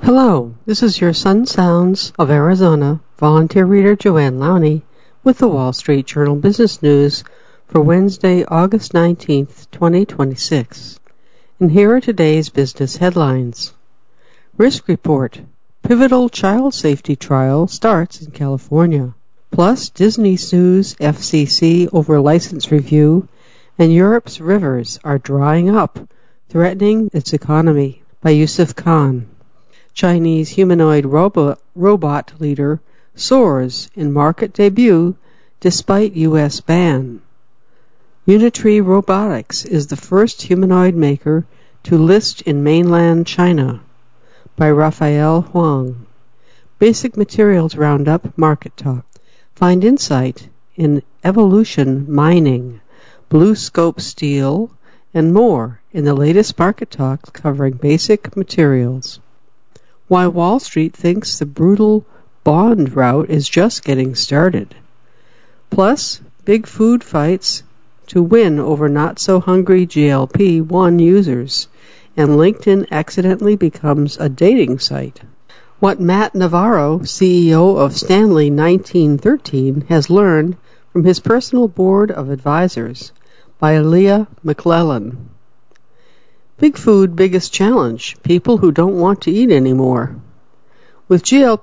Hello, this is your Sun Sounds of Arizona volunteer reader Joanne Lowney with the Wall Street Journal Business News for Wednesday, August 19th, 2026. And here are today's business headlines. Risk Report. Pivotal child safety trial starts in California. Plus, Disney sues FCC over license review, and Europe's rivers are drying up, threatening its economy, by Yusuf Khan. Chinese humanoid robot leader soars in market debut despite U.S. ban. Unitree Robotics is the first humanoid maker to list in mainland China, by Raphael Huang. Basic Materials Roundup Market Talk. Find insight in evolution mining, BlueScope steel, and more in the latest Market Talk covering basic materials. Why Wall Street thinks the brutal bond rout is just getting started. Plus, big food fights to win over not-so-hungry GLP-1 users, and LinkedIn accidentally becomes a dating site. What Matt Navarro, CEO of Stanley 1913, has learned from his personal board of advisors, by Leah McClellan. Big food biggest challenge, people who don't want to eat anymore. With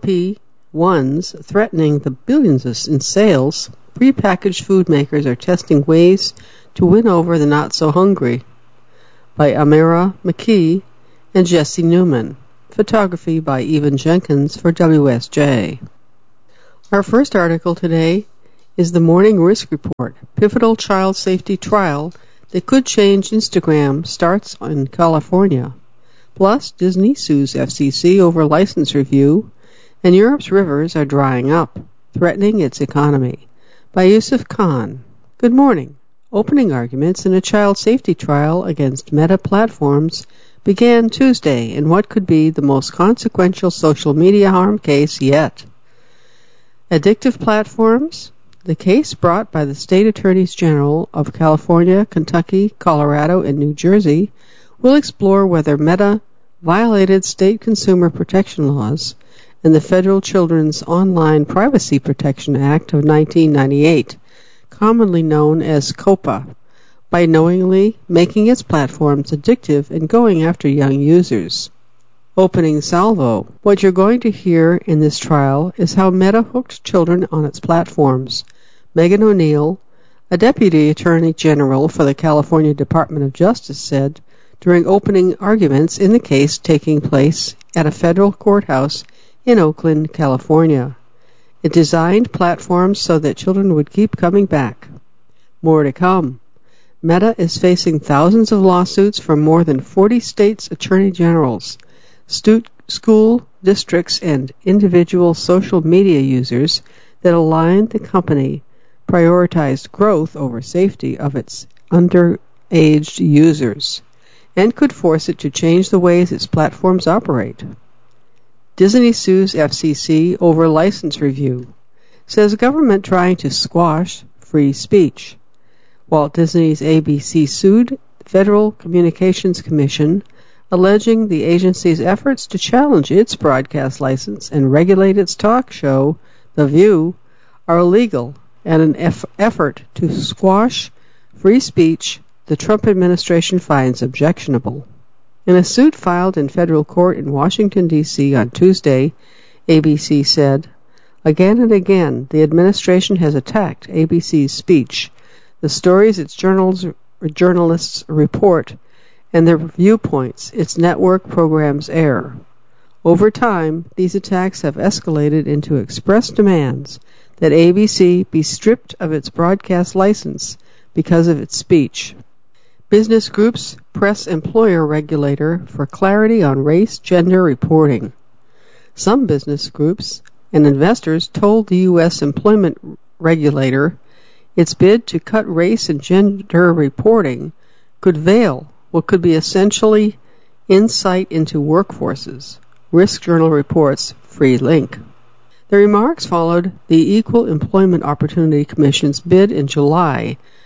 GLP-1s threatening the billions in sales, prepackaged food makers are testing ways to win over the not-so-hungry, by Amira McKee and Jesse Newman. Photography by Evan Jenkins for WSJ. Our first article today is the Morning Risk Report. Pivotal child safety trial that could change Instagram starts in California. Plus, Disney sues FCC over license review, and Europe's rivers are drying up, threatening its economy, by Yusuf Khan. Good morning. Opening arguments in a child safety trial against Meta Platforms began Tuesday in what could be the most consequential social media harm case yet. Addictive platforms? The case brought by the state attorneys general of California, Kentucky, Colorado, and New Jersey will explore whether Meta violated state consumer protection laws and the Federal Children's Online Privacy Protection Act of 1998, commonly known as COPPA, by knowingly making its platforms addictive and going after young users. Opening salvo. What you're going to hear in this trial is how Meta hooked children on its platforms. Megan O'Neill, a deputy attorney general for the California Department of Justice, said during opening arguments in the case taking place at a federal courthouse in Oakland, California. It designed platforms so that children would keep coming back. More to come. Meta is facing thousands of lawsuits from more than 40 states' attorney generals, school districts, and individual social media users that aligned the company prioritized growth over safety of its underage users, and could force it to change the ways its platforms operate. Disney sues FCC over license review, says government trying to squash free speech. Walt Disney's ABC sued the Federal Communications Commission, alleging the agency's efforts to challenge its broadcast license and regulate its talk show, The View, are illegal and an effort to squash free speech the Trump administration finds objectionable. In a suit filed in federal court in Washington, D.C. on Tuesday, ABC said, again and again, the administration has attacked ABC's speech, the stories its journalists report, and the viewpoints its network programs air. Over time, these attacks have escalated into express demands that ABC be stripped of its broadcast license because of its speech. Business groups press employer regulator for clarity on race-gender reporting. Some business groups and investors told the U.S. employment regulator its bid to cut race and gender reporting could veil what could be essentially insight into workforces. Risk Journal reports, free link. The remarks followed the Equal Employment Opportunity Commission's bid in July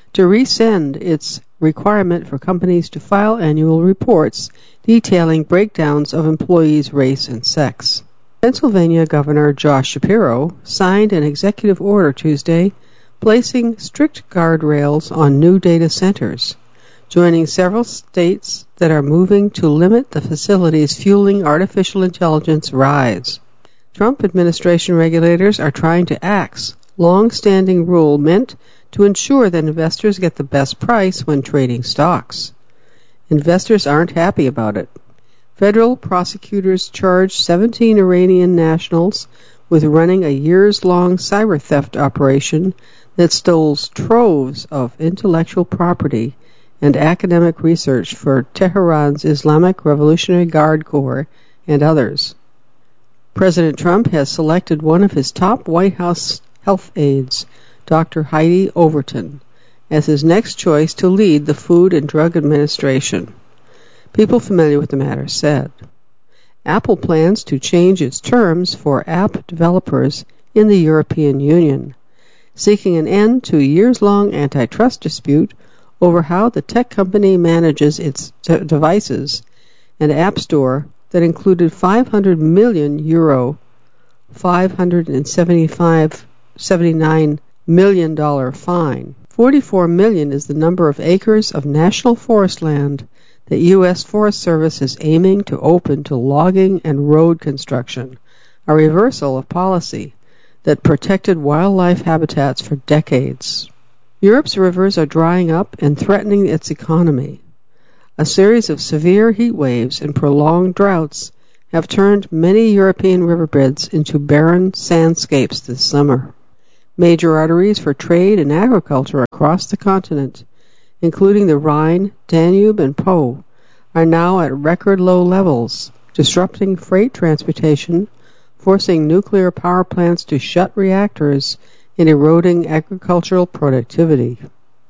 to rescind its requirement for companies to file annual reports detailing breakdowns of employees' race and sex. Pennsylvania Governor Josh Shapiro signed an executive order Tuesday placing strict guardrails on new data centers, joining several states that are moving to limit the facilities fueling artificial intelligence rise. Trump administration regulators are trying to axe long-standing rule meant to ensure that investors get the best price when trading stocks. Investors aren't happy about it. Federal prosecutors charged 17 Iranian nationals with running a years-long cyber theft operation that stole troves of intellectual property and academic research for Tehran's Islamic Revolutionary Guard Corps and others. President Trump has selected one of his top White House health aides, Dr. Heidi Overton, as his next choice to lead the Food and Drug Administration. People familiar with the matter said. Apple plans to change its terms for app developers in the European Union, seeking an end to a years-long antitrust dispute over how the tech company manages its devices, an app store that included €500 million, $579 million fine. 44 million is the number of acres of national forest land that U.S. Forest Service is aiming to open to logging and road construction, a reversal of policy that protected wildlife habitats for decades. Europe's rivers are drying up and threatening its economy. A series of severe heat waves and prolonged droughts have turned many European riverbeds into barren sandscapes this summer. Major arteries for trade and agriculture across the continent, including the Rhine, Danube, and Po, are now at record low levels, disrupting freight transportation, forcing nuclear power plants to shut reactors, and eroding agricultural productivity.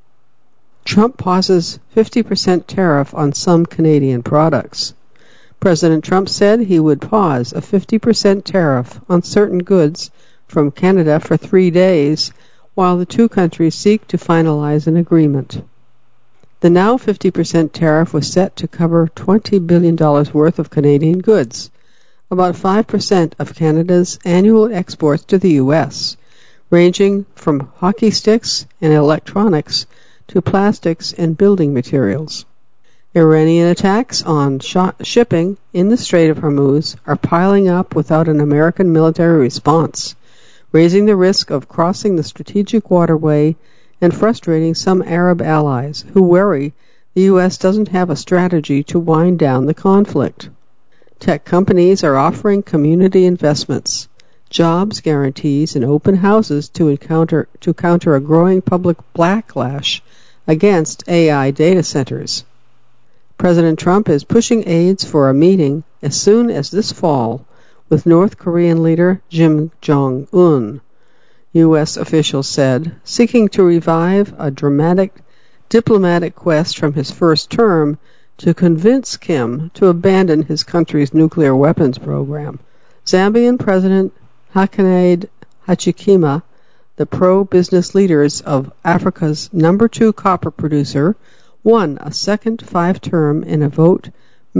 Trump pauses 50% tariff on some Canadian products. President Trump said he would pause a 50% tariff on certain goods from Canada for 3 days while the two countries seek to finalize an agreement. The now 50% tariff was set to cover $20 billion worth of Canadian goods, about 5% of Canada's annual exports to the U.S., ranging from hockey sticks and electronics to plastics and building materials. Iranian attacks on shipping in the Strait of Hormuz are piling up without an American military response, raising the risk of crossing the strategic waterway and frustrating some Arab allies who worry the U.S. doesn't have a strategy to wind down the conflict. Tech companies are offering community investments, jobs guarantees, and open houses to counter a growing public backlash against AI data centers. President Trump is pushing aides for a meeting as soon as this fall with North Korean leader Kim Jong-un, U.S. officials said, seeking to revive a dramatic diplomatic quest from his first term to convince Kim to abandon his country's nuclear weapons program. Zambian President Hakainde Hichilema, the pro-business leaders of Africa's number 2 copper producer, won a second 5-term in a vote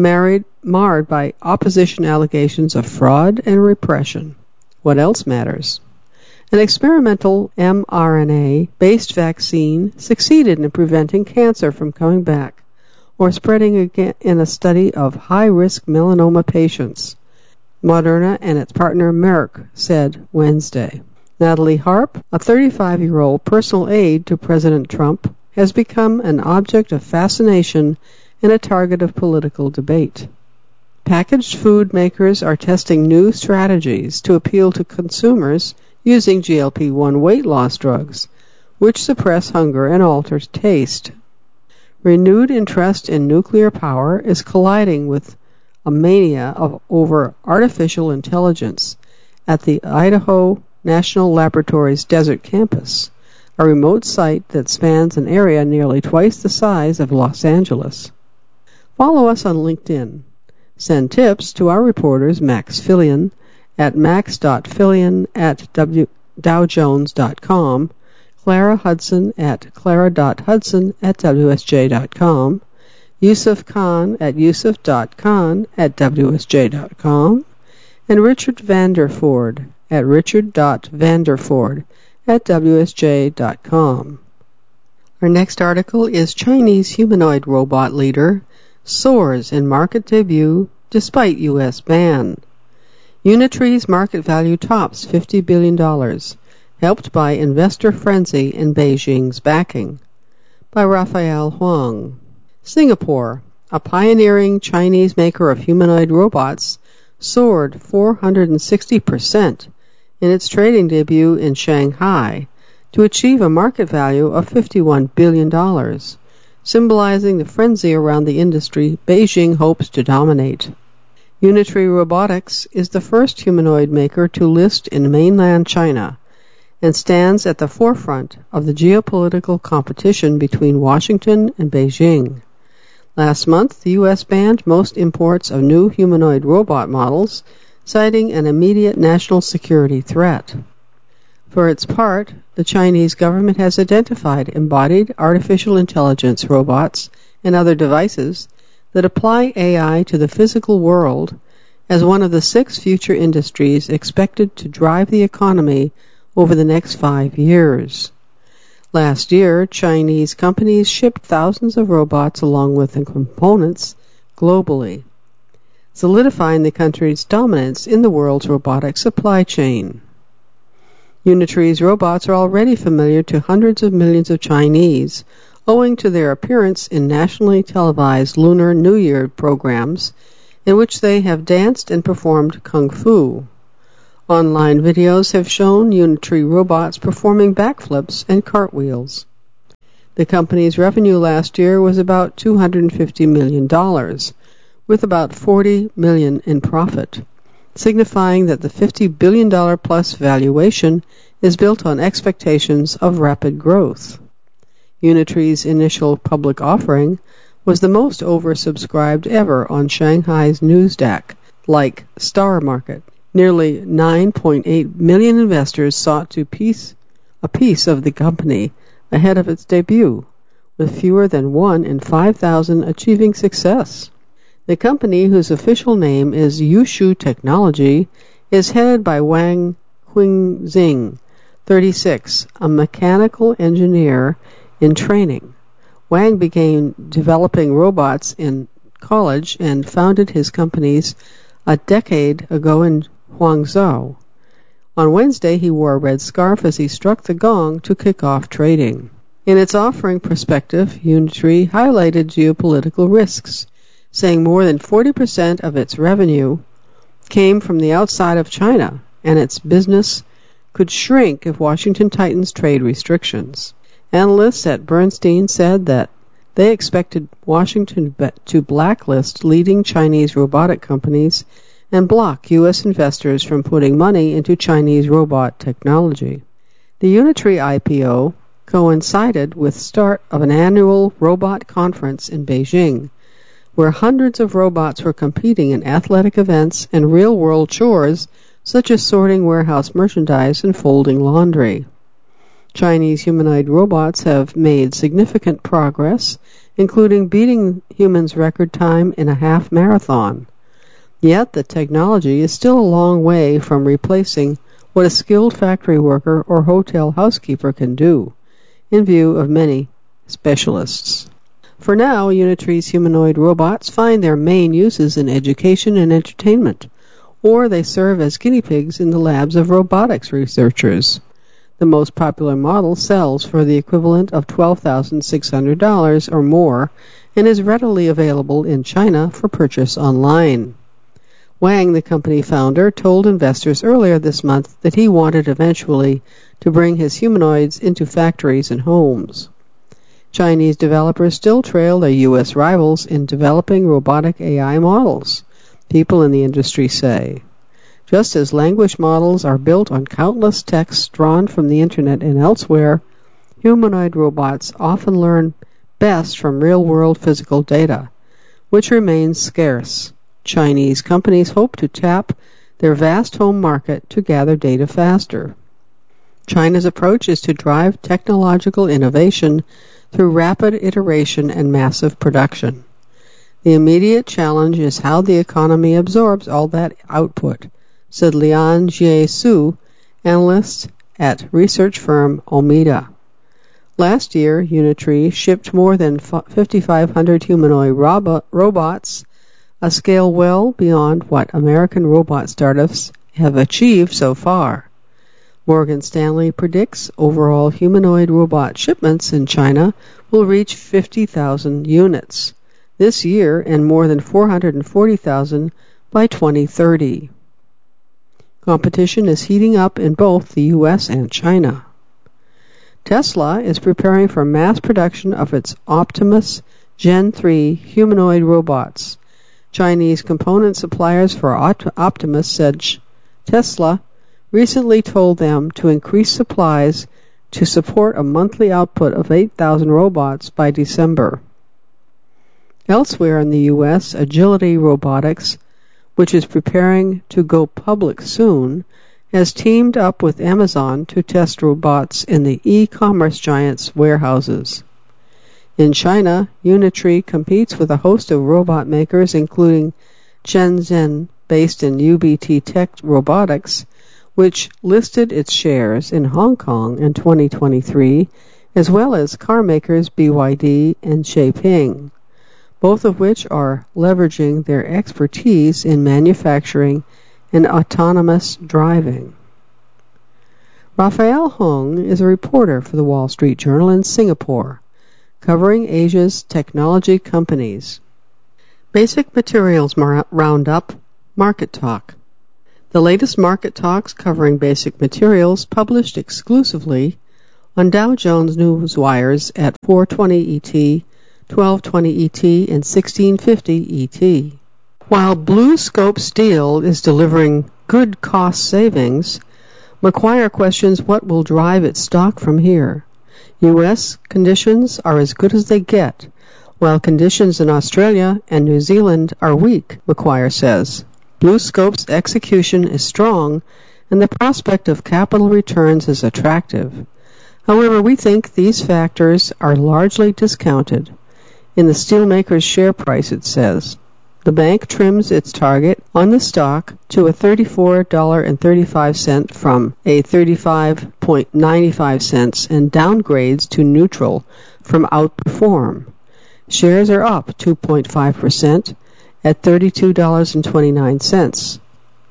marred by opposition allegations of fraud and repression. What else matters? An experimental mRNA-based vaccine succeeded in preventing cancer from coming back or spreading again in a study of high-risk melanoma patients, Moderna and its partner Merck said Wednesday. Natalie Harp, a 35-year-old personal aide to President Trump, has become an object of fascination and a target of political debate. Packaged food makers are testing new strategies to appeal to consumers using GLP-1 weight loss drugs, which suppress hunger and alter taste. Renewed interest in nuclear power is colliding with a mania over artificial intelligence at the Idaho National Laboratory's Desert Campus, a remote site that spans an area nearly twice the size of Los Angeles. Follow us on LinkedIn. Send tips to our reporters Max Fillion at max.fillion@dowjones.com. Clara Hudson at clara.hudson@wsj.com, Yusuf Khan at yusuf.khan@wsj.com, and Richard Vanderford at richard.vanderford@wsj.com. Our next article is Chinese humanoid robot leader soars in market debut despite U.S. ban. Unitree's market value tops $50 billion, helped by investor frenzy and Beijing's backing. By Raphael Huang. Singapore, a pioneering Chinese maker of humanoid robots, soared 460% in its trading debut in Shanghai to achieve a market value of $51 billion, symbolizing the frenzy around the industry Beijing hopes to dominate. Unitree Robotics is the first humanoid maker to list in mainland China and stands at the forefront of the geopolitical competition between Washington and Beijing. Last month, the U.S. banned most imports of new humanoid robot models, citing an immediate national security threat. For its part, the Chinese government has identified embodied artificial intelligence robots and other devices that apply AI to the physical world as one of the 6 future industries expected to drive the economy over the next 5 years. Last year, Chinese companies shipped thousands of robots along with the components globally, solidifying the country's dominance in the world's robotic supply chain. Unitree's robots are already familiar to hundreds of millions of Chinese, owing to their appearance in nationally televised Lunar New Year programs in which they have danced and performed kung fu. Online videos have shown Unitree robots performing backflips and cartwheels. The company's revenue last year was about $250 million, with about $40 million in profit, signifying that the $50 billion plus valuation is built on expectations of rapid growth. Unitree's initial public offering was the most oversubscribed ever on Shanghai's NewsDack, like Star Market. Nearly 9.8 million investors sought a piece of the company ahead of its debut, with fewer than 1 in 5,000 achieving success. The company, whose official name is Yushu Technology, is headed by Wang Qingxing, 36, a mechanical engineer in training. Wang began developing robots in college and founded his companies a decade ago in Guangzhou. On Wednesday, he wore a red scarf as he struck the gong to kick off trading. In its offering prospectus, Unitree highlighted geopolitical risks, saying more than 40% of its revenue came from the outside of China, and its business could shrink if Washington tightens trade restrictions. Analysts at Bernstein said that they expected Washington to blacklist leading Chinese robotic companies and block U.S. investors from putting money into Chinese robot technology. The Unitree IPO coincided with the start of an annual robot conference in Beijing, where hundreds of robots were competing in athletic events and real-world chores such as sorting warehouse merchandise and folding laundry. Chinese humanoid robots have made significant progress, including beating humans' record time in a half marathon. Yet the technology is still a long way from replacing what a skilled factory worker or hotel housekeeper can do, in view of many specialists. For now, Unitree's humanoid robots find their main uses in education and entertainment, or they serve as guinea pigs in the labs of robotics researchers. The most popular model sells for the equivalent of $12,600 or more and is readily available in China for purchase online. Wang, the company founder, told investors earlier this month that he wanted eventually to bring his humanoids into factories and homes. Chinese developers still trail their U.S. rivals in developing robotic AI models, people in the industry say. Just as language models are built on countless texts drawn from the internet and elsewhere, humanoid robots often learn best from real-world physical data, which remains scarce. Chinese companies hope to tap their vast home market to gather data faster. China's approach is to drive technological innovation through rapid iteration and massive production. The immediate challenge is how the economy absorbs all that output, said Lian Jie-su, analyst at research firm Omida. Last year, Unitree shipped more than 5,500 humanoid robots, a scale well beyond what American robot startups have achieved so far. Morgan Stanley predicts overall humanoid robot shipments in China will reach 50,000 units this year and more than 440,000 by 2030. Competition is heating up in both the U.S. and China. Tesla is preparing for mass production of its Optimus Gen 3 humanoid robots. Chinese component suppliers for Optimus said Tesla recently told them to increase supplies to support a monthly output of 8,000 robots by December. Elsewhere in the U.S., Agility Robotics, which is preparing to go public soon, has teamed up with Amazon to test robots in the e-commerce giant's warehouses. In China, Unitree competes with a host of robot makers, including Shenzhen, based in UBT Tech Robotics, which listed its shares in Hong Kong in 2023, as well as car makers BYD and Xpeng, both of which are leveraging their expertise in manufacturing and autonomous driving. Raphael Hung is a reporter for the Wall Street Journal in Singapore, covering Asia's technology companies. Basic Materials Roundup, Market Talk. The latest market talks covering basic materials published exclusively on Dow Jones Newswires at 4:20 ET, 12:20 ET, and 1650 ET. While BlueScope Steel is delivering good cost savings, Macquarie questions what will drive its stock from here. U.S. conditions are as good as they get, while conditions in Australia and New Zealand are weak, Macquarie says. BlueScope's execution is strong, and the prospect of capital returns is attractive. However, we think these factors are largely discounted in the steelmaker's share price, it says. The bank trims its target on the stock to a $34.35 from a $35.95 and downgrades to neutral from outperform. Shares are up 2.5% at $32.29.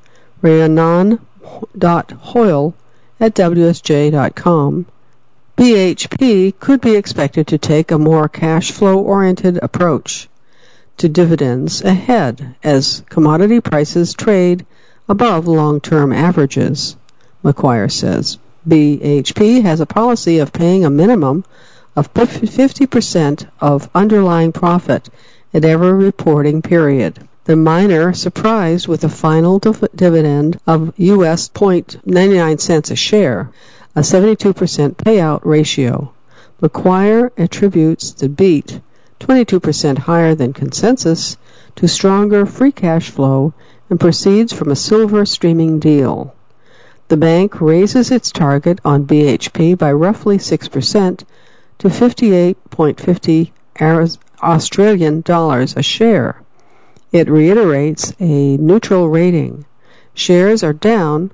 Rhiannon.Hoyle at WSJ.com. BHP could be expected to take a more cash flow-oriented approach to dividends ahead as commodity prices trade above long-term averages, Macquarie says. BHP has a policy of paying a minimum of 50% of underlying profit at every reporting period. The miner surprised with a final dividend of US 0.99 cents a share, a 72% payout ratio. Macquarie attributes the beat, 22% higher than consensus, to stronger free cash flow and proceeds from a silver streaming deal. The bank raises its target on BHP by roughly 6% to 58.50 Australian dollars a share. It reiterates a neutral rating. Shares are down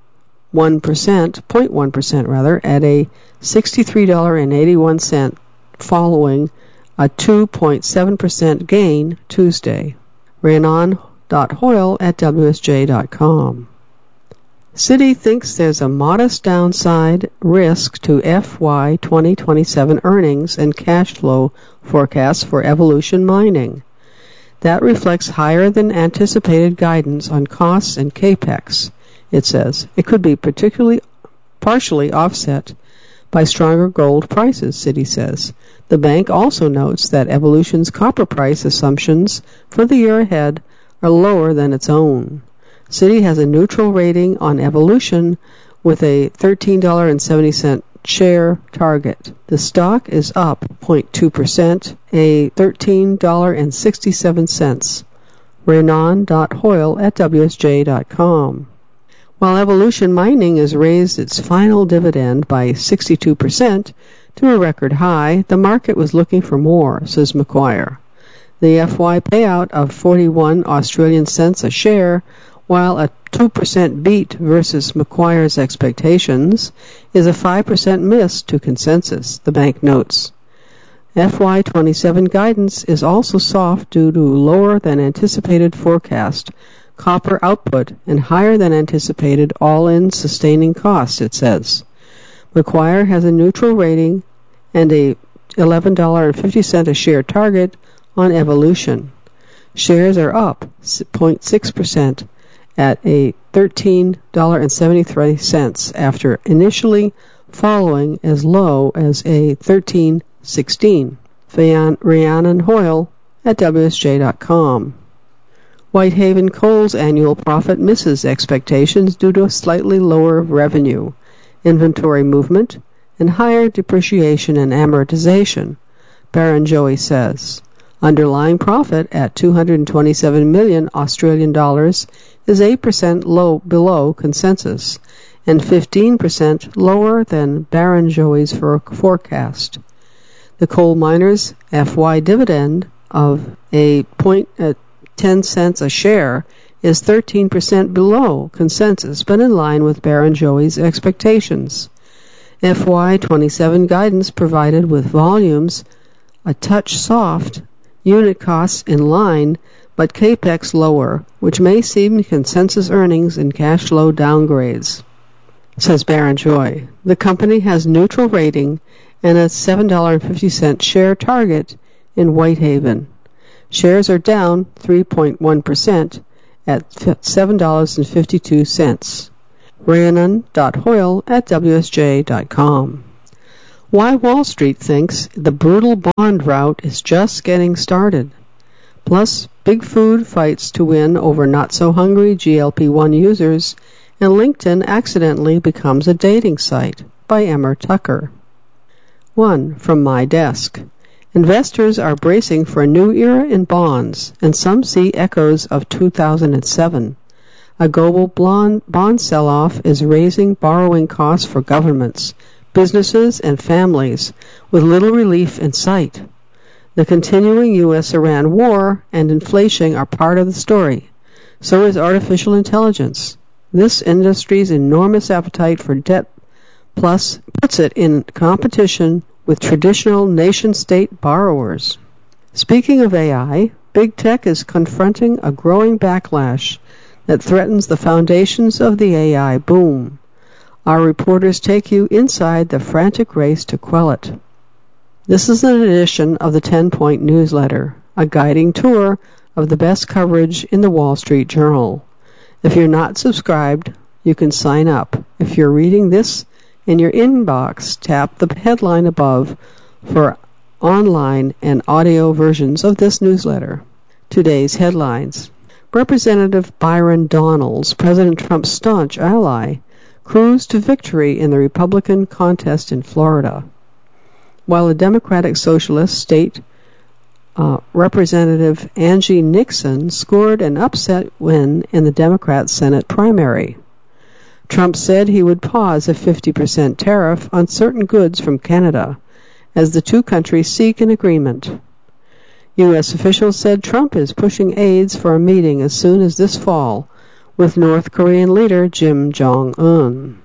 0.1% rather, at a $63.81 following a 2.7% gain Tuesday. Rhiannon.Hoyle at WSJ.com. Citi thinks there's a modest downside risk to FY 2027 earnings and cash flow forecasts for Evolution Mining. That reflects higher than anticipated guidance on costs and capex, it says. It could be partially offset by stronger gold prices, Citi says. The bank also notes that Evolution's copper price assumptions for the year ahead are lower than its own. Citi has a neutral rating on Evolution with a $13.70 share target. The stock is up 0.2%, a $13.67. Rhiannon.Hoyle at WSJ.com. While Evolution Mining has raised its final dividend by 62% to a record high, the market was looking for more, says Macquarie. The FY payout of 41 Australian cents a share, while a 2% beat versus Macquarie's expectations, is a 5% miss to consensus, the bank notes. FY27 guidance is also soft due to lower than anticipated forecast copper output and higher than anticipated all-in sustaining costs, it says. Macquarie has a neutral rating and a $11.50 a share target on Evolution. Shares are up 0.6% at a $13.73 after initially falling as low as a $13.16. Rhiannon Hoyle at WSJ.com. Whitehaven Coal's annual profit misses expectations due to a slightly lower revenue, inventory movement, and higher depreciation and amortization, Barrenjoey says. Underlying profit at 227 million Australian dollars is 8% below consensus and 15% lower than Barrenjoey's forecast. The coal miners' FY dividend of a 10 cents a share is 13% below consensus, but in line with Barrenjoey's expectations. FY27 guidance provided with volumes a touch soft, unit costs in line, but capex lower, which may see consensus earnings and cash flow downgrades, says Barrenjoey. The company has neutral rating and a $7.50 share target in Whitehaven. Shares are down 3.1% at $7.52. Rhiannon.Hoyle at WSJ.com. Why Wall Street thinks the brutal bond rout is just getting started. Plus, Big Food fights to win over not-so-hungry GLP-1 users, and LinkedIn accidentally becomes a dating site by Emmer Tucker. 1. From my desk. Investors are bracing for a new era in bonds, and some see echoes of 2007. A global bond sell-off is raising borrowing costs for governments, businesses, and families, with little relief in sight. The continuing U.S.-Iran war and inflation are part of the story. So is artificial intelligence. This industry's enormous appetite for debt plus puts it in competition with traditional nation-state borrowers. Speaking of AI, big tech is confronting a growing backlash that threatens the foundations of the AI boom. Our reporters take you inside the frantic race to quell it. This is an edition of the 10-Point Newsletter, a guiding tour of the best coverage in the Wall Street Journal. If you're not subscribed, you can sign up. If you're reading this in your inbox, tap the headline above for online and audio versions of this newsletter. Today's headlines. Representative Byron Donalds, President Trump's staunch ally, cruised to victory in the Republican contest in Florida, while the Democratic Socialist State Representative Angie Nixon scored an upset win in the Democrat Senate primary. Trump said he would pause a 50% tariff on certain goods from Canada as the two countries seek an agreement. U.S. officials said Trump is pushing aides for a meeting as soon as this fall with North Korean leader Kim Jong-un.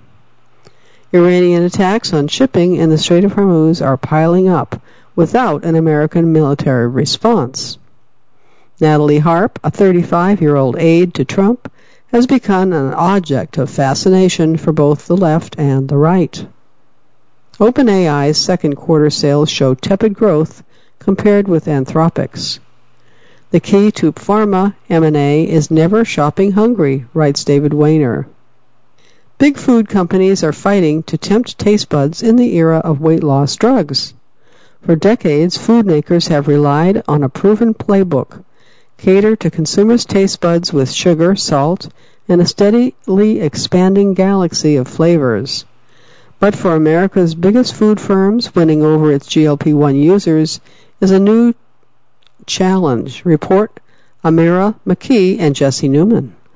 Iranian attacks on shipping in the Strait of Hormuz are piling up without an American military response. Natalie Harp, a 35-year-old aide to Trump, has become an object of fascination for both the left and the right. OpenAI's second quarter sales show tepid growth compared with Anthropic's. The key to pharma M&A is never shopping hungry, writes David Weiner. Big food companies are fighting to tempt taste buds in the era of weight loss drugs. For decades, food makers have relied on a proven playbook, cater to consumers' taste buds with sugar, salt, and a steadily expanding galaxy of flavors. But for America's biggest food firms, winning over its GLP-1 users is a new challenge. Report Amira McKee and Jesse Newman.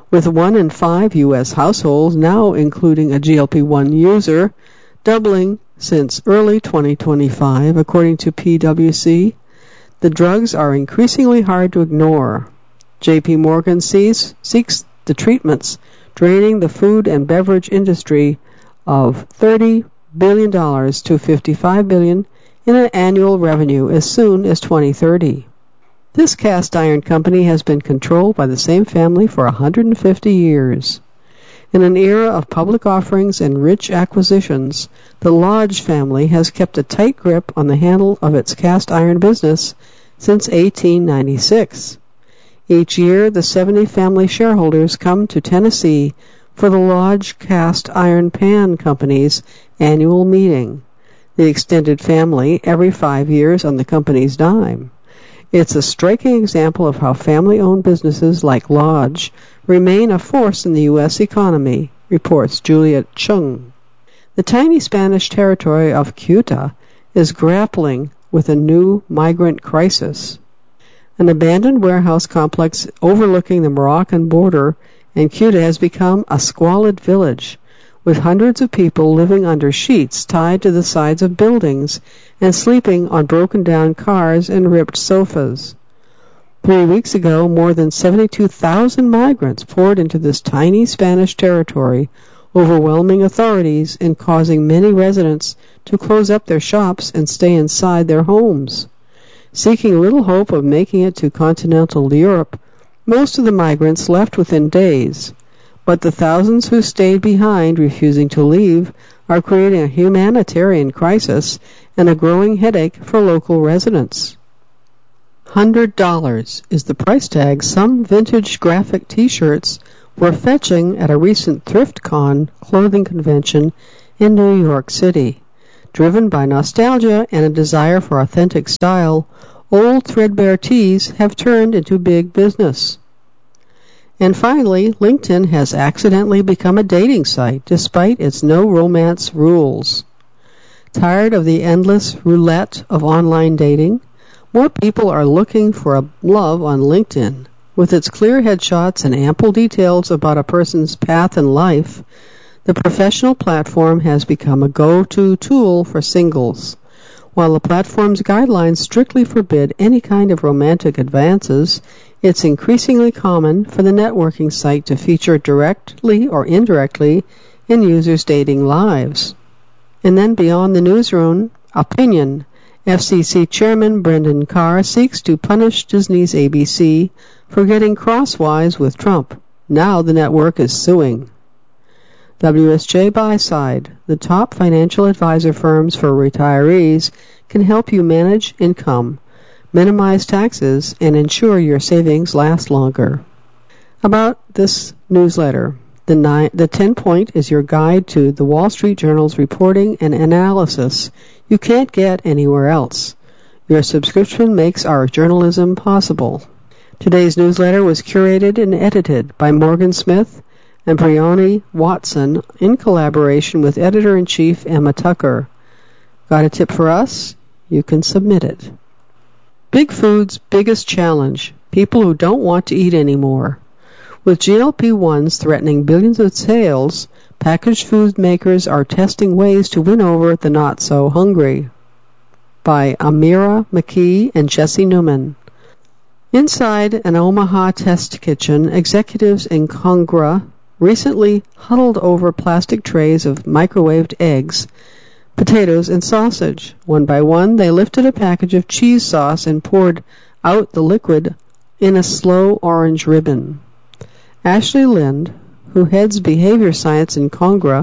with 1 in 5 U.S. households now including a GLP-1 user, doubling since early 2025, according to PwC. The drugs are increasingly hard to ignore. J.P. Morgan seeks the treatments, draining the food and beverage industry of $30 billion to $55 billion in an annual revenue as soon as 2030. This cast iron company has been controlled by the same family for 150 years. In an era of public offerings and rich acquisitions, the Lodge family has kept a tight grip on the handle of its cast iron business since 1896. Each year, the 70 family shareholders come to Tennessee for the Lodge Cast Iron Pan Company's annual meeting, the extended family every 5 years on the company's dime. It's a striking example of how family-owned businesses like Lodge remain a force in the U.S. economy, reports Juliet Chung. The tiny Spanish territory of Ceuta is grappling with a new migrant crisis. An abandoned warehouse complex overlooking the Moroccan border, and Ceuta has become a squalid village, with hundreds of people living under sheets tied to the sides of buildings and sleeping on broken-down cars and ripped sofas. 3 weeks ago, more than 72,000 migrants poured into this tiny Spanish territory, overwhelming authorities and causing many residents to close up their shops and stay inside their homes. Seeking little hope of making it to continental Europe, most of the migrants left within days. But the thousands who stayed behind, refusing to leave, are creating a humanitarian crisis and a growing headache for local residents. $100 is the price tag some vintage graphic T-shirts were fetching at a recent ThriftCon clothing convention in New York City. Driven by nostalgia and a desire for authentic style, old threadbare tees have turned into big business. And finally, LinkedIn has accidentally become a dating site despite its no romance rules. Tired of the endless roulette of online dating? More people are looking for a love on LinkedIn. With its clear headshots and ample details about a person's path in life, the professional platform has become a go-to tool for singles. While the platform's guidelines strictly forbid any kind of romantic advances, it's increasingly common for the networking site to feature directly or indirectly in users' dating lives. And then beyond the newsroom, opinion. FCC Chairman Brendan Carr seeks to punish Disney's ABC for getting crosswise with Trump. Now the network is suing. WSJ Buy-Side. The top financial advisor firms for retirees can help you manage income, minimize taxes, and ensure your savings last longer. About this newsletter, the 10-point is your guide to the Wall Street Journal's reporting and analysis you can't get anywhere else. Your subscription makes our journalism possible. Today's newsletter was curated and edited by Morgan Smith and Briony Watson in collaboration with Editor-in-Chief Emma Tucker. Got a tip for us? You can submit it. Big Food's biggest challenge, people who don't want to eat anymore. With GLP-1s threatening billions of sales, packaged food makers are testing ways to win over the not-so-hungry. By Amira McKee and Jesse Newman. Inside an Omaha test kitchen, executives in Congra recently huddled over plastic trays of microwaved eggs, potatoes, and sausage. One by one, they lifted a package of cheese sauce and poured out the liquid in a slow orange ribbon. Ashley Lind, who heads behavior science in Conagra,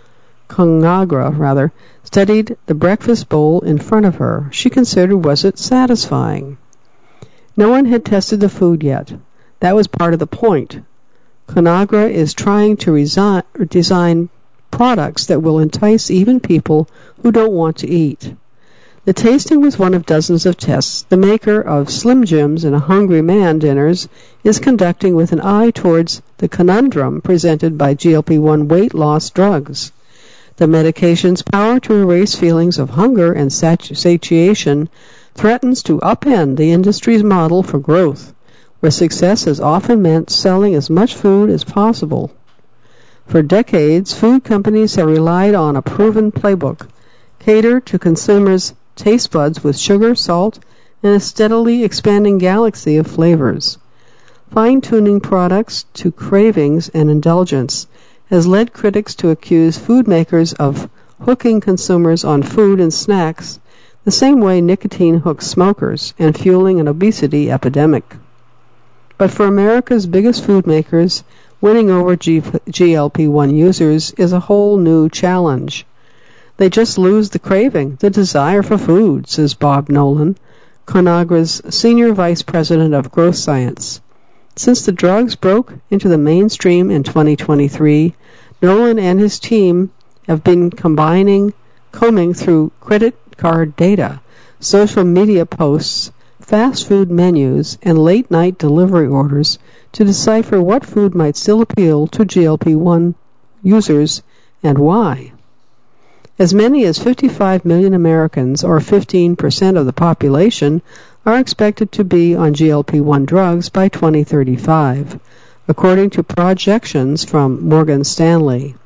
studied the breakfast bowl in front of her. She considered, was it satisfying? No one had tested the food yet. That was part of the point. Conagra is trying to design products that will entice even people who don't want to eat. The tasting was one of dozens of tests the maker of Slim Jims and a Hungry Man dinners is conducting with an eye towards the conundrum presented by GLP-1 weight loss drugs. The medication's power to erase feelings of hunger and satiation threatens to upend the industry's model for growth, where success has often meant selling as much food as possible. For decades, food companies have relied on a proven playbook: cater to consumers' taste buds with sugar, salt, and a steadily expanding galaxy of flavors. Fine-tuning products to cravings and indulgence has led critics to accuse food makers of hooking consumers on food and snacks the same way nicotine hooks smokers and fueling an obesity epidemic. But for America's biggest food makers, winning over GLP-1 users is a whole new challenge. They just lose the craving, the desire for food, says Bob Nolan, Conagra's Senior Vice President of Growth Science. Since the drugs broke into the mainstream in 2023, Nolan and his team have been combing through credit card data, social media posts, fast food menus, and late-night delivery orders to decipher what food might still appeal to GLP-1 users and why. As many as 55 million Americans, or 15% of the population, are expected to be on GLP-1 drugs by 2035, according to projections from Morgan Stanley.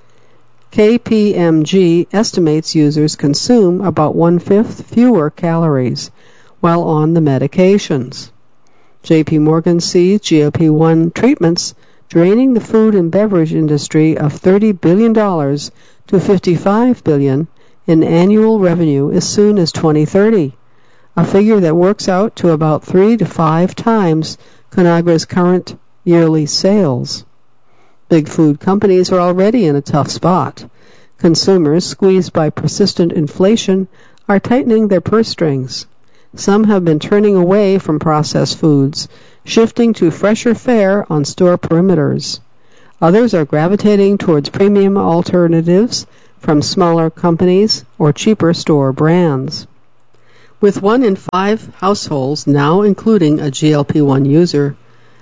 KPMG estimates users consume about 1/5 fewer calories while on the medications. JP Morgan sees GLP-1 treatments draining the food and beverage industry of $30 billion to $55 billion in annual revenue as soon as 2030, a figure that works out to about 3 to 5 times Conagra's current yearly sales. Big food companies are already in a tough spot. Consumers, squeezed by persistent inflation, are tightening their purse strings. Some have been turning away from processed foods, shifting to fresher fare on store perimeters. Others are gravitating towards premium alternatives from smaller companies or cheaper store brands. With 1 in 5 households now including a GLP-1 user,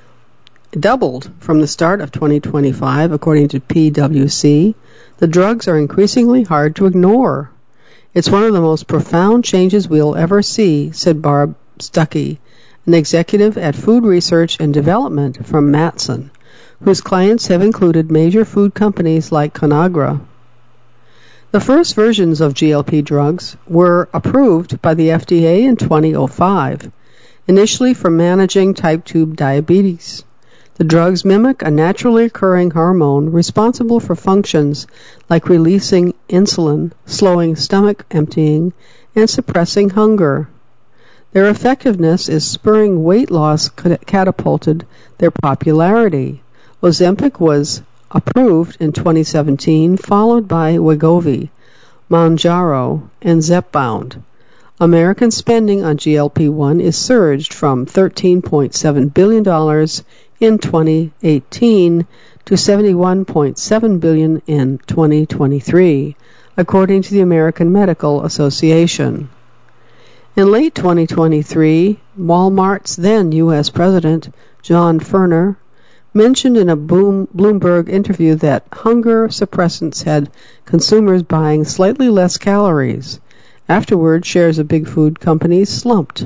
doubled from the start of 2025, according to PwC, the drugs are increasingly hard to ignore. It's one of the most profound changes we'll ever see, said Barb Stuckey, an executive at Food Research and Development from Matson, whose clients have included major food companies like Conagra. The first versions of GLP drugs were approved by the FDA in 2005, initially for managing type 2 diabetes. The drugs mimic a naturally occurring hormone responsible for functions like releasing insulin, slowing stomach emptying, and suppressing hunger. Their effectiveness is spurring weight loss catapulted their popularity. Ozempic was approved in 2017, followed by Wegovy, Mounjaro, and Zepbound. American spending on GLP-1 is surged from $13.7 billion in 2018 to $71.7 billion in 2023, according to the American Medical Association. In late 2023, Walmart's then U.S. President, John Furner, mentioned in a Bloomberg interview that hunger suppressants had consumers buying slightly less calories. Afterward, shares of big food companies slumped.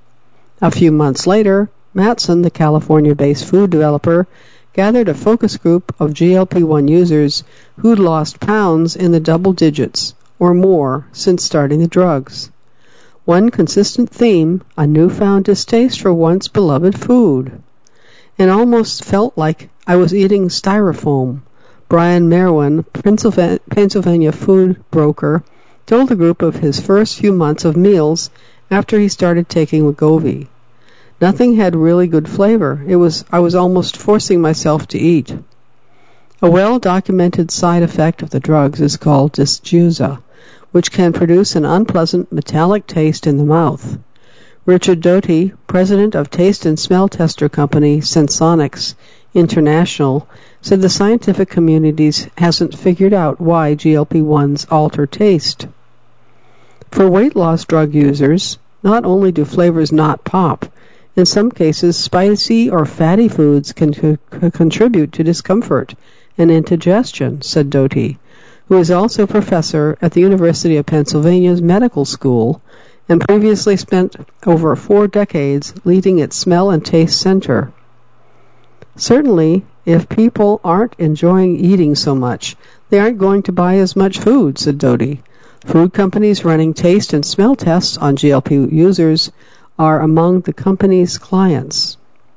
A few months later, Matson, the California-based food developer, gathered a focus group of GLP-1 users who'd lost pounds in the double digits or more since starting the drugs. One consistent theme, a newfound distaste for once beloved food. And almost felt like I was eating styrofoam, Brian Merwin, Pennsylvania food broker, told the group of his first few months of meals after he started taking Wegovy. Nothing had really good flavor. I was almost forcing myself to eat. A well-documented side effect of the drugs is called dysgeusia, which can produce an unpleasant metallic taste in the mouth. Richard Doty, president of taste and smell tester company Sensonics International, said the scientific community hasn't figured out why GLP-1s alter taste. For weight loss drug users, not only do flavors not pop, in some cases spicy or fatty foods can contribute to discomfort and indigestion, said Doty, who is also professor at the University of Pennsylvania's Medical School and previously spent over 4 decades leading its smell and taste center. Certainly, if people aren't enjoying eating so much, they aren't going to buy as much food, said Doty. Food companies running taste and smell tests on GLP users are among the company's clients.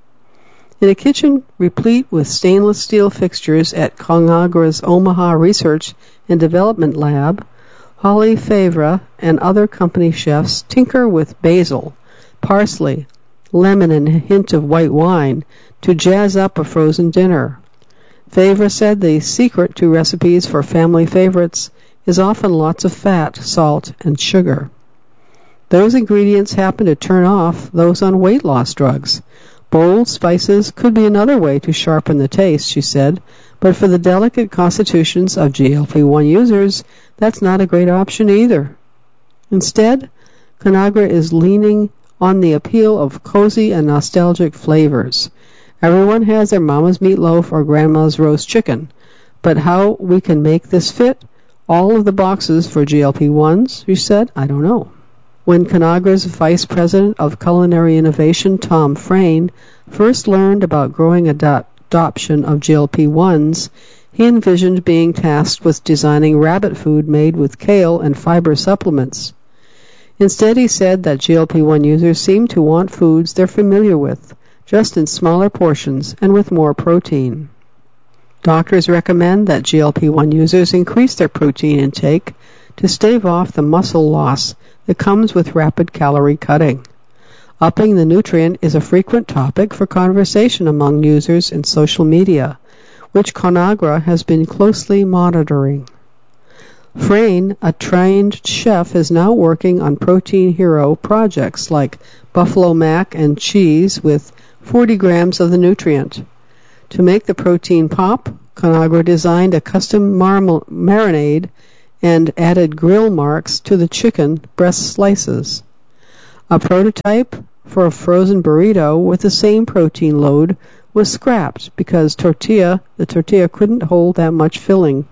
In a kitchen replete with stainless steel fixtures at Conagra's Omaha Research and Development Lab, Holly Favre and other company chefs tinker with basil, parsley, lemon, and a hint of white wine to jazz up a frozen dinner. Favre said the secret to recipes for family favorites is often lots of fat, salt, and sugar. Those ingredients happen to turn off those on weight loss drugs. Bold spices could be another way to sharpen the taste, she said, but for the delicate constitutions of GLP-1 users, that's not a great option either. Instead, Conagra is leaning on the appeal of cozy and nostalgic flavors. Everyone has their mama's meatloaf or grandma's roast chicken, but how we can make this fit all of the boxes for GLP-1s, she said, I don't know. When Conagra's Vice President of Culinary Innovation, Tom Frayne, first learned about growing adoption of GLP-1s, he envisioned being tasked with designing rabbit food made with kale and fiber supplements. Instead, he said that GLP-1 users seem to want foods they're familiar with, just in smaller portions and with more protein. Doctors recommend that GLP-1 users increase their protein intake to stave off the muscle loss that comes with rapid calorie cutting. Upping the nutrient is a frequent topic for conversation among users in social media, which Conagra has been closely monitoring. Frayne, a trained chef, is now working on protein hero projects like buffalo mac and cheese with 40 grams of the nutrient. To make the protein pop, Conagra designed a custom marinade and added grill marks to the chicken breast slices. A prototype for a frozen burrito with the same protein load was scrapped because the tortilla couldn't hold that much filling.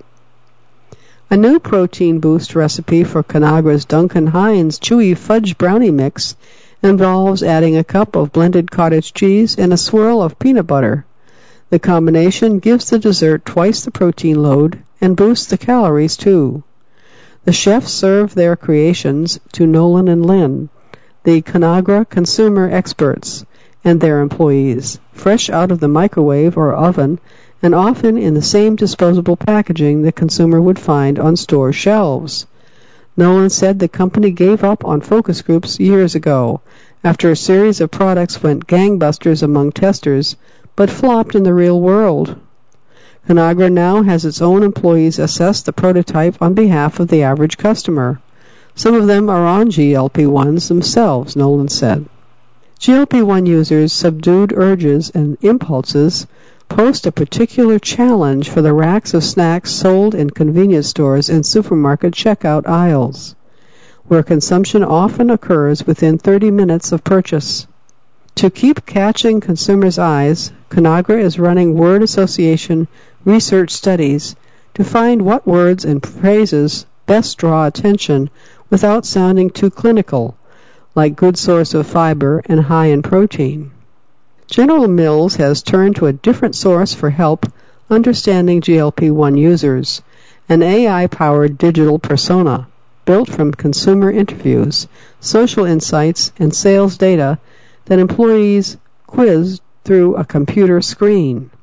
A new protein boost recipe for Conagra's Duncan Hines chewy fudge brownie mix involves adding a cup of blended cottage cheese and a swirl of peanut butter. The combination gives the dessert twice the protein load and boosts the calories too. The chefs serve their creations to Nolan and Lynn, the Conagra consumer experts, and their employees, fresh out of the microwave or oven, and often in the same disposable packaging the consumer would find on store shelves. Nolan said the company gave up on focus groups years ago, after a series of products went gangbusters among testers, but flopped in the real world. Conagra now has its own employees assess the prototype on behalf of the average customer. Some of them are on GLP-1s themselves, Nolan said. GLP-1 users' subdued urges and impulses post a particular challenge for the racks of snacks sold in convenience stores and supermarket checkout aisles, where consumption often occurs within 30 minutes of purchase. To keep catching consumers' eyes, Conagra is running word association research studies to find what words and phrases best draw attention without sounding too clinical, like good source of fiber and high in protein. General Mills has turned to a different source for help understanding GLP-1 users, an AI-powered digital persona built from consumer interviews, social insights, and sales data that employees quiz through a computer screen.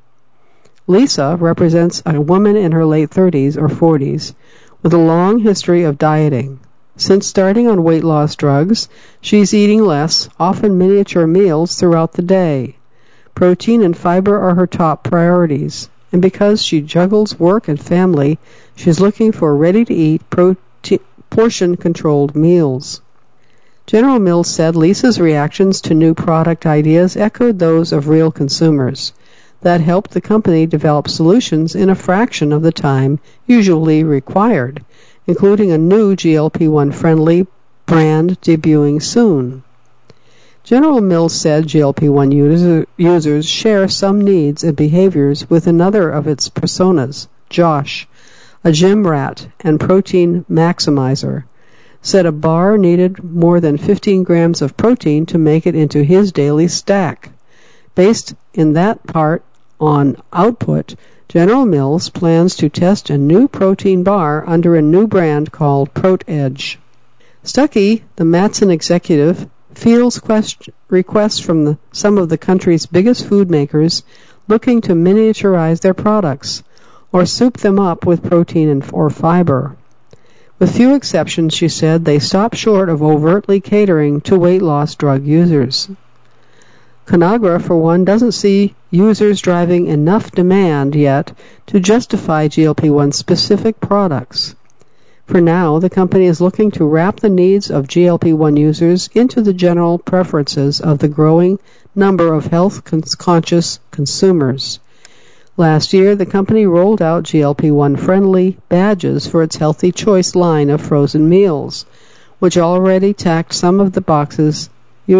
Lisa represents a woman in her late 30s or 40s with a long history of dieting. Since starting on weight loss drugs, she's eating less, often miniature meals throughout the day. Protein and fiber are her top priorities, and because she juggles work and family, she's looking for ready-to-eat, portion-controlled meals. General Mills said Lisa's reactions to new product ideas echoed those of real consumers. That helped the company develop solutions in a fraction of the time usually required, including a new GLP-1 friendly brand debuting soon. General Mills said GLP-1 users share some needs and behaviors with another of its personas, Josh, a gym rat and protein maximizer. said a bar needed more than 15 grams of protein to make it into his daily stack. Based in that part on output, General Mills plans to test a new protein bar under a new brand called ProteEdge. Stuckey, the Matson executive, fields requests from some of the country's biggest food makers looking to miniaturize their products or soup them up with protein or fiber. With few exceptions, she said, they stop short of overtly catering to weight loss drug users. Conagra, for one, doesn't see users driving enough demand yet to justify GLP-1 specific products. For now, the company is looking to wrap the needs of GLP-1 users into the general preferences of the growing number of health-conscious consumers. Last year, the company rolled out GLP-1 friendly badges for its Healthy Choice line of frozen meals, which already tracked some of the boxes the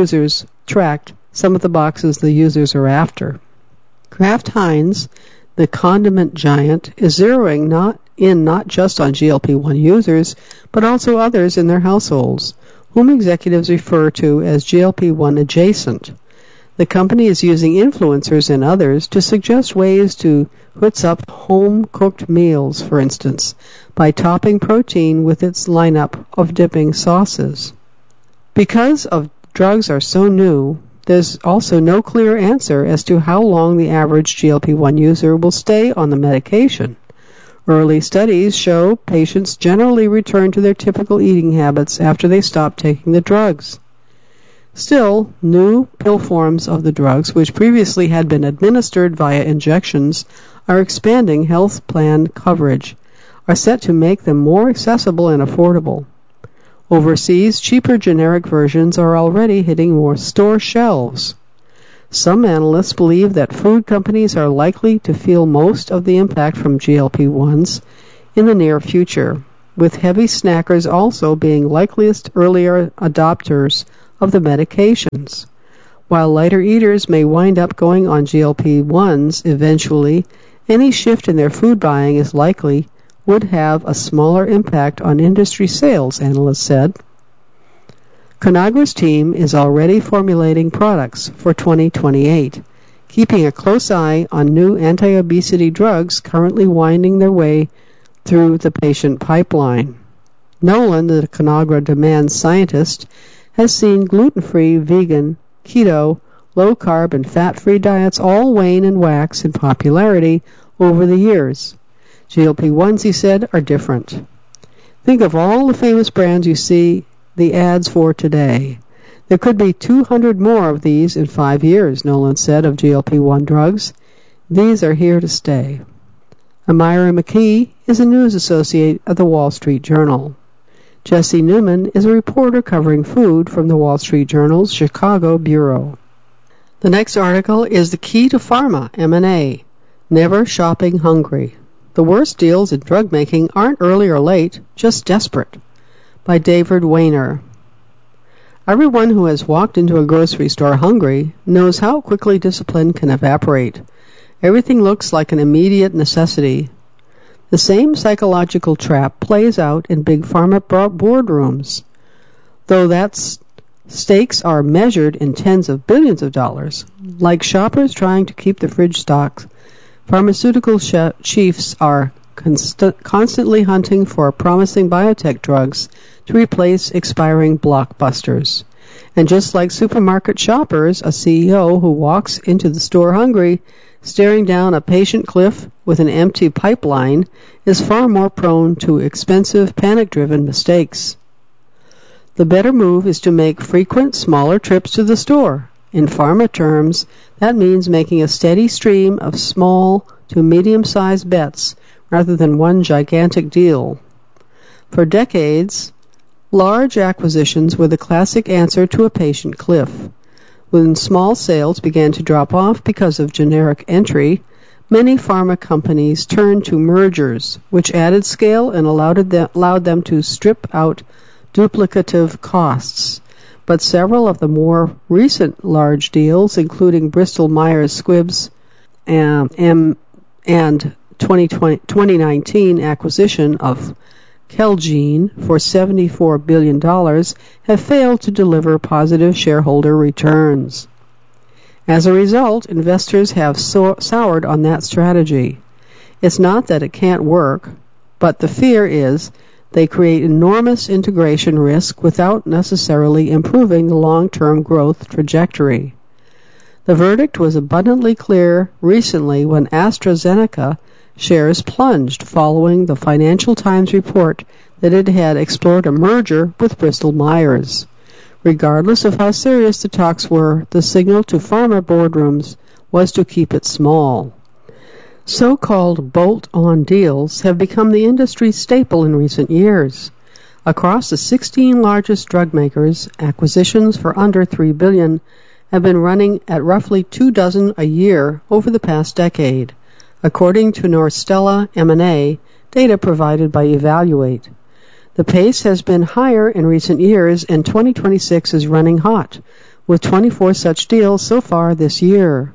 users are after. Kraft Heinz, the condiment giant, is zeroing not just on GLP-1 users, but also others in their households, whom executives refer to as GLP-1 adjacent. The company is using influencers and others to suggest ways to whip up home-cooked meals, for instance, by topping protein with its lineup of dipping sauces. Because drugs are so new, there's also no clear answer as to how long the average GLP-1 user will stay on the medication. Early studies show patients generally return to their typical eating habits after they stop taking the drugs. Still, new pill forms of the drugs, which previously had been administered via injections, are expanding health plan coverage, are set to make them more accessible and affordable. Overseas, cheaper generic versions are already hitting more store shelves. Some analysts believe that food companies are likely to feel most of the impact from GLP-1s in the near future, with heavy snackers also being likeliest earlier adopters of the medications. While lighter eaters may wind up going on GLP-1s eventually, any shift in their food buying is likely would have a smaller impact on industry sales, analysts said. Conagra's team is already formulating products for 2028, keeping a close eye on new anti-obesity drugs currently winding their way through the patient pipeline. Nolan, the Conagra demand scientist, has seen gluten-free, vegan, keto, low-carb, and fat-free diets all wane and wax in popularity over the years. GLP-1s, he said, are different. Think of all the famous brands you see the ads for today. There could be 200 more of these in 5 years, Nolan said of GLP-1 drugs. These are here to stay. Amira McKee is a news associate at the Wall Street Journal. Jesse Newman is a reporter covering food from the Wall Street Journal's Chicago bureau. The next article is The Key to Pharma M&A, Never Shopping Hungry. The worst deals in drug making aren't early or late, just desperate, by David Weiner. Everyone who has walked into a grocery store hungry knows how quickly discipline can evaporate. Everything looks like an immediate necessity. The same psychological trap plays out in big pharma boardrooms, though that stakes are measured in tens of billions of dollars. Like shoppers trying to keep the fridge stocked, pharmaceutical chiefs are constantly hunting for promising biotech drugs to replace expiring blockbusters. And just like supermarket shoppers, a CEO who walks into the store hungry, staring down a patient cliff with an empty pipeline, is far more prone to expensive, panic-driven mistakes. The better move is to make frequent, smaller trips to the store. In pharma terms, that means making a steady stream of small to medium-sized bets rather than one gigantic deal. For decades, large acquisitions were the classic answer to a patient cliff. When small sales began to drop off because of generic entry, many pharma companies turned to mergers, which added scale and allowed them to strip out duplicative costs. But several of the more recent large deals, including Bristol-Myers Squibb's and 2019 acquisition of Celgene, for $74 billion, have failed to deliver positive shareholder returns. As a result, investors have soured on that strategy. It's not that it can't work, but the fear is they create enormous integration risk without necessarily improving the long-term growth trajectory. The verdict was abundantly clear recently when AstraZeneca shares plunged following the Financial Times report that it had explored a merger with Bristol Myers. Regardless of how serious the talks were, the signal to pharma boardrooms was to keep it small. So-called bolt-on deals have become the industry's staple in recent years. Across the 16 largest drug makers, acquisitions for under $3 billion have been running at roughly 24 a year over the past decade, according to Norstella M&A data provided by Evaluate. The pace has been higher in recent years, and 2026 is running hot, with 24 such deals so far this year.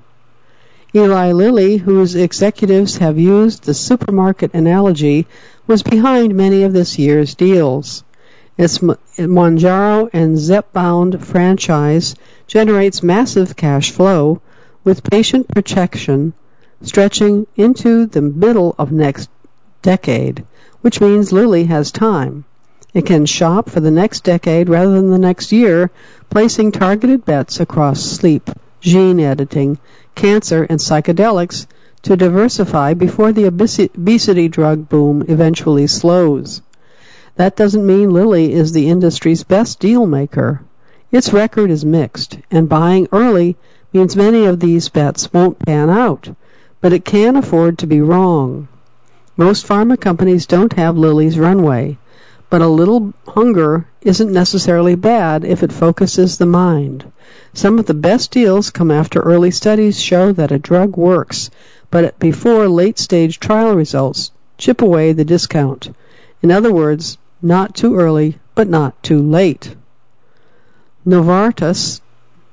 Eli Lilly, whose executives have used the supermarket analogy, was behind many of this year's deals. Its Mounjaro and Zepbound franchise generates massive cash flow, with patient protection stretching into the middle of next decade, which means Lilly has time. It can shop for the next decade rather than the next year, placing targeted bets across sleep, gene editing, cancer, and psychedelics to diversify before the obesity drug boom eventually slows. That doesn't mean Lilly is the industry's best deal maker. Its record is mixed, and buying early means many of these bets won't pan out, but it can afford to be wrong. Most pharma companies don't have Lilly's runway, but a little hunger isn't necessarily bad if it focuses the mind. Some of the best deals come after early studies show that a drug works, but before late-stage trial results chip away the discount. In other words, not too early, but not too late. Novartis